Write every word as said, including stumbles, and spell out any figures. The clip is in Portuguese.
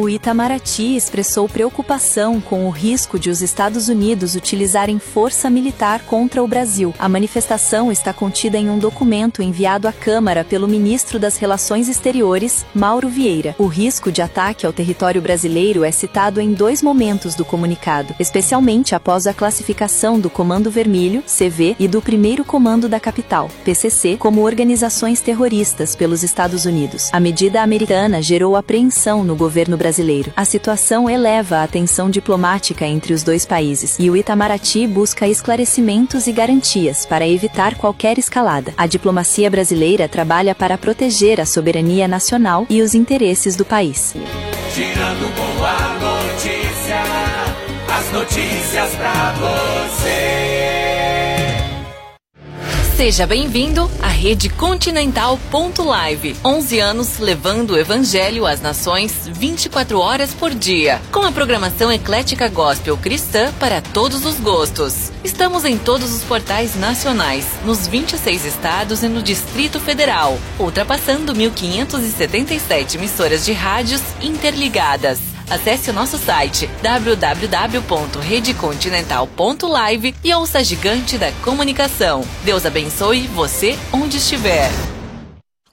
O Itamaraty expressou preocupação com o risco de os Estados Unidos utilizarem força militar contra o Brasil. A manifestação está contida em um documento enviado à Câmara pelo ministro das Relações Exteriores, Mauro Vieira. O risco de ataque ao território brasileiro é citado em dois momentos do comunicado, especialmente após a classificação do Comando Vermelho, C V, e do Primeiro Comando da Capital, P C C, como organizações terroristas pelos Estados Unidos. A medida americana gerou apreensão no governo brasileiro. A situação eleva a tensão diplomática entre os dois países, e o Itamaraty busca esclarecimentos e garantias para evitar qualquer escalada. A diplomacia brasileira trabalha para proteger a soberania nacional e os interesses do país. Girando com a notícia, as notícias pra você. Seja bem-vindo à Rede Continental ponto live. onze anos levando o Evangelho às nações vinte e quatro horas por dia. Com a programação eclética gospel cristã para todos os gostos. Estamos em todos os portais nacionais, nos vinte e seis estados e no Distrito Federal, ultrapassando mil quinhentas e setenta e sete emissoras de rádios interligadas. Acesse o nosso site w w w ponto rede continental ponto live e ouça a gigante da comunicação. Deus abençoe você onde estiver.